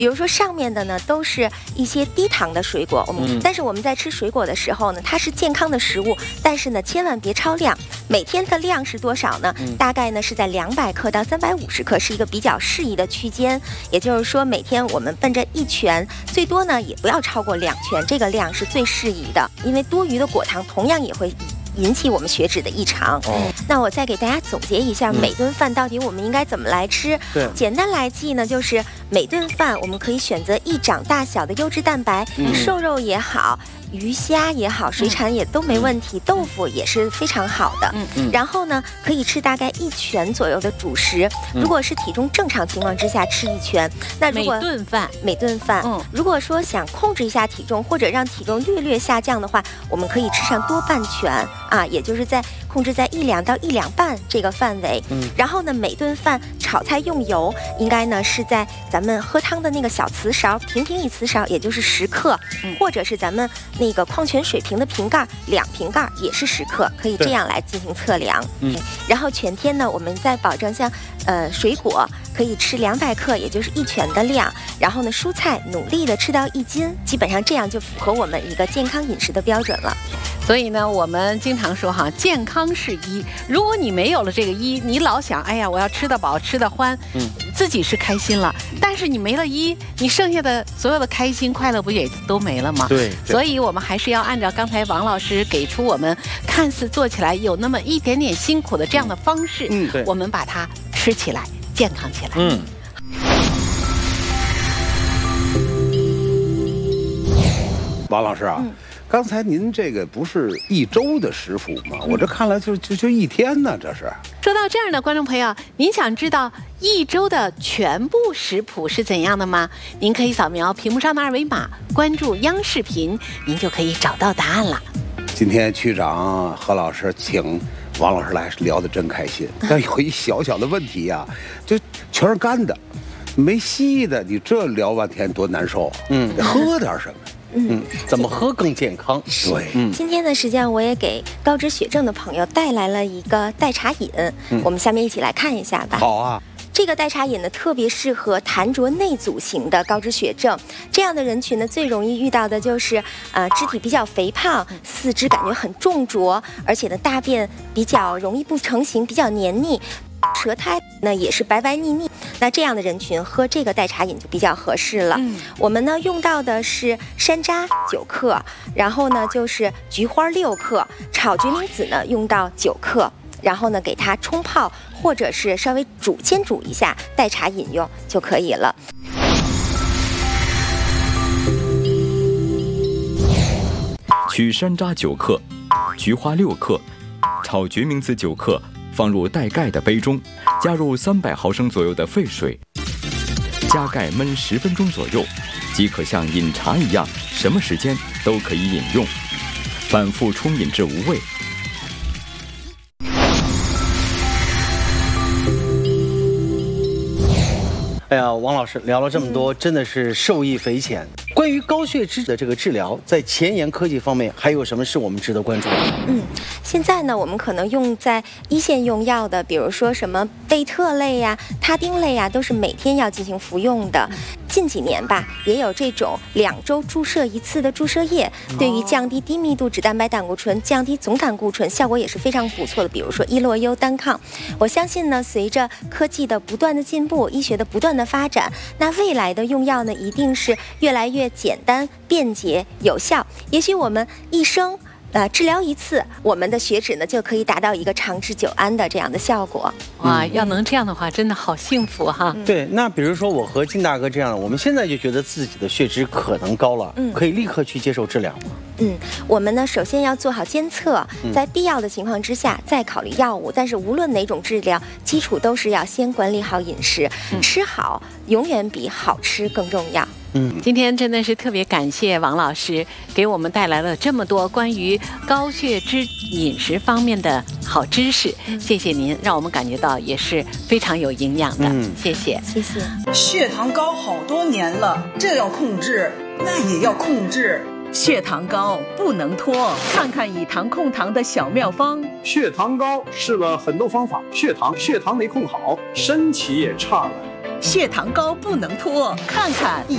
比如说上面的呢都是一些低糖的水果，但是我们在吃水果的时候呢，它是健康的食物，但是呢千万别超量。每天的量是多少呢？大概呢是在200克到350克，是一个比较适宜的区间。也就是说，每天我们奔着1拳，最多呢也不要超过2拳，这个量是最适宜的。因为多余的果糖同样也会引起我们血脂的异常。那我再给大家总结一下，每顿饭到底我们应该怎么来吃？简单来记呢，就是每顿饭我们可以选择1掌大小的优质蛋白，瘦肉也好，鱼虾也好，水产也都没问题，豆腐也是非常好的。然后呢，可以吃大概1拳左右的主食。如果是体重正常情况之下吃1拳，那如果每顿饭，如果说想控制一下体重或者让体重略略下降的话，我们可以吃上多半拳啊，也就是控制在1两到1两半这个范围。然后呢，每顿饭炒菜用油应该呢是在咱们喝汤的那个小瓷勺，平1瓷勺，也就是10克，或者是咱们那个矿泉水瓶的瓶盖2瓶盖也是10克，可以这样来进行测量。然后全天呢，我们再保证像水果可以吃200克，也就是1拳的量。然后呢，蔬菜努力的吃到1斤，基本上这样就符合我们一个健康饮食的标准了。 所以呢，我们经常说哈，健康是1。如果你没有了这个1，你老想，哎呀，我要吃得饱，吃得欢，自己是开心了，但是你没了1，你剩下的所有的开心快乐不也都没了吗？ 对。 所以我们还是要按照刚才王老师给出我们看似做起来有那么一点点辛苦的这样的方式，我们把它吃起来，健康起来。 王老师啊，刚才您这个不是1周的食谱吗？我这看来就1天呢，这是。 说到这儿呢，观众朋友，您想知道1周的全部食谱是怎样的吗？您可以扫描屏幕上的2维码，关注央视频，您就可以找到答案了。 今天区长何老师请王老师来聊得真开心，但有一小小的问题呀，就全是干的，没稀的，你这聊半天多难受。得喝点什么。 怎么喝更健康？ 对， 今天呢，实际上我也给高脂血症的朋友带来了一个代茶饮，我们下面一起来看一下吧。 好啊。 这个代茶饮呢，特别适合痰浊内阻型的高脂血症这样的人群呢，最容易遇到的就是肢体比较肥胖，四肢感觉很重浊，而且呢大便比较容易不成形，比较黏腻，舌苔呢也是白白腻腻。那这样的人群喝这个代茶饮就比较合适了。我们呢用到的是山楂9克，然后呢就是菊花6克，炒决明子呢用到9克。然后呢，给它冲泡，或者是稍微先煮一下，代茶饮用就可以了。 取山楂9克，菊花6克，炒决明子9克，放入带盖的杯中，加入300毫升左右的沸水，加盖焖10分钟左右，即可像饮茶一样，什么时间都可以饮用，反复冲饮至无味。 哎呀，王老师聊了这么多，真的是受益匪浅。关于高血脂的这个治疗，在前沿科技方面，还有什么是我们值得关注的？ 现在呢，我们可能用在1线用药的，比如说什么贝特类呀、他汀类呀，都是每天要进行服用的。近几年吧，也有这种2周注射1次的注射液，对于降低低密度脂蛋白胆固醇、降低总胆固醇效果也是非常不错的。比如说伊洛优单抗，我相信呢，随着科技的不断的进步，医学的不断的发展，那未来的用药呢，一定是越来越简单、便捷、有效。也许我们一生治疗1次，我们的血脂呢就可以达到一个长治久安的这样的效果。 哇，要能这样的话，真的好幸福哈。 对，那比如说我和金大哥这样，我们现在就觉得自己的血脂可能高了，可以立刻去接受治疗吗？ 我们呢首先要做好监测，在必要的情况之下再考虑药物。但是无论哪种治疗，基础都是要先管理好饮食，吃好永远比好吃更重要。 今天真的是特别感谢王老师给我们带来了这么多关于高血脂饮食方面的好知识，谢谢您，让我们感觉到也是非常有营养的。谢谢， 谢谢。 血糖高好多年了，这要控制，那也要控制。血糖高不能拖，看看以糖控糖的小妙方。 血糖高试了很多方法，血糖没控好，身体也差了。 血糖高不能拖，看看以